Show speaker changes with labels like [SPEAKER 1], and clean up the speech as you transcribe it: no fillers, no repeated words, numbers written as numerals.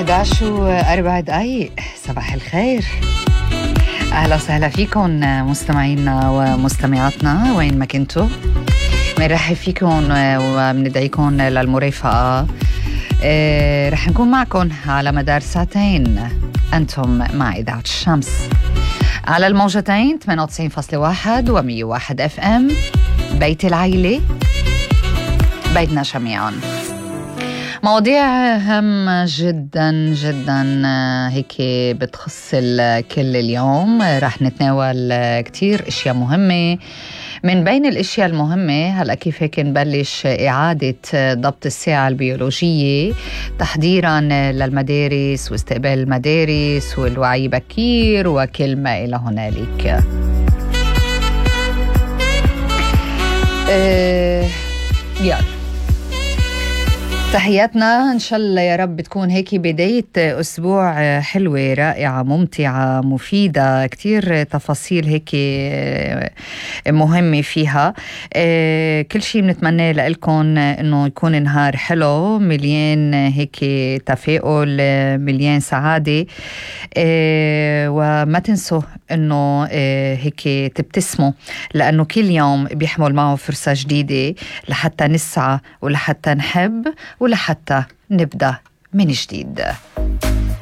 [SPEAKER 1] 11:04. صباح الخير، أهلا وسهلا فيكم مستمعينا ومستمعاتنا وين ما كنتوا. بنرحب فيكم وبندعيكم للمرافقة. رح نكون معكم على مدار ساعتين، أنتم مع إذاعة الشمس على الموجتين 98.1 و101 FM. بيت العيلة، بيتنا جميعا. مواضيع هامة جدا جدا هيك بتخص الكل اليوم. رح نتناول كتير اشياء مهمة. من بين الاشياء المهمة هلأ كيف هيك نبلش إعادة ضبط الساعة البيولوجية تحضيرا للمدارس واستقبال المدارس والوعي بكير وكل ما إلى هنالك. يلا تحياتنا، إن شاء الله يا رب تكون هيك بداية أسبوع حلوة رائعة ممتعة مفيدة، كتير تفاصيل هيك مهمة فيها. كل شيء بنتمنى لكم إنه يكون نهار حلو مليان هيك تفاؤل، مليان سعادة. وما تنسوا إنه هيك تبتسموا، لأنه كل يوم بيحمل معه فرصة جديدة لحتى نسعى ولحتى نحب ولحتى نبدأ من جديد.